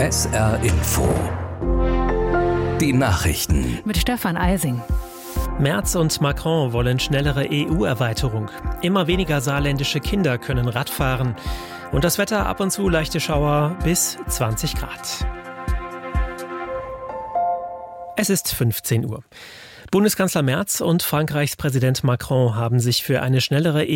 SR Info. Die Nachrichten. Mit Stefan Eising. Merz und Macron wollen schnellere EU-Erweiterung. Immer weniger saarländische Kinder können Rad fahren. Und das Wetter ab und zu leichte Schauer bis 20 Grad. Es ist 15 Uhr. Bundeskanzler Merz und Frankreichs Präsident Macron haben sich für eine schnellere